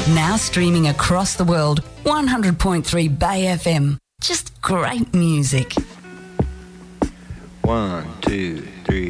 Now streaming across the world, 100.3 Bay FM. Just great music. 1, 2, 3.